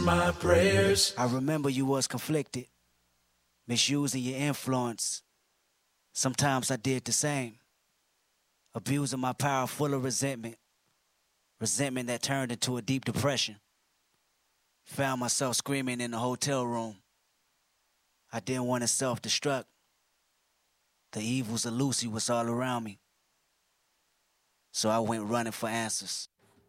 My prayers. I remember you was conflicted, misusing your influence. Sometimes I did the same, abusing my power full of resentment that turned into a deep depression. Found myself screaming in the hotel room. I didn't want to self-destruct. The evils of Lucy was all around me. So I went running for answers.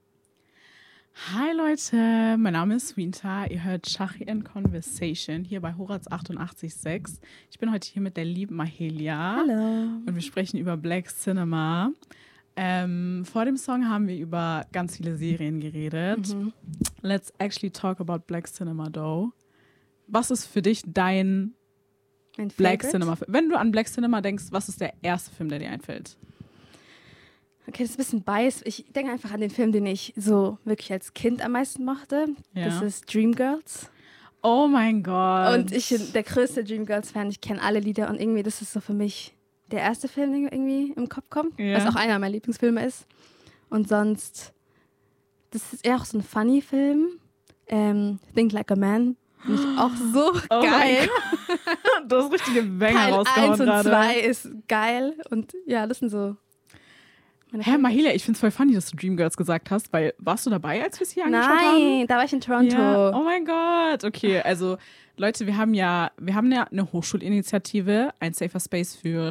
Hi Leute, mein Name ist Winter. Ihr hört Shachi and Conversation hier bei Horaz 88.6. Ich bin heute hier mit der lieben Mahelia. Hallo. Und wir sprechen über Black Cinema. Vor dem Song haben wir über ganz viele Serien geredet. Let's actually talk about Black Cinema though. Was ist für dich dein Black Cinema? Wenn du an Black Cinema denkst, was ist der erste Film, der dir einfällt? Okay, das ist ein bisschen biased. Ich denke einfach an den Film, den ich so wirklich als Kind am meisten mochte. Ja. Das ist Dreamgirls. Oh mein Gott. Und ich bin der größte Dreamgirls-Fan. Ich kenne alle Lieder und irgendwie, das ist so für mich der erste Film, der irgendwie im Kopf kommt. Ja. Was auch einer meiner Lieblingsfilme ist. Und sonst, das ist eher auch so ein Funny-Film. Think Like a Man. Finde ich auch so geil. Du hast richtige Banger Teil rausgehauen 1 und gerade. 2 ist geil. Und ja, das sind so... Hä, Mahelia, ich find's voll funny, dass du Dreamgirls gesagt hast, weil warst du dabei, als wir es hier angeschaut haben? Nein, da war ich in Toronto. Ja. Oh mein Gott, okay, also Leute, wir haben ja eine Hochschulinitiative, ein Safer Space für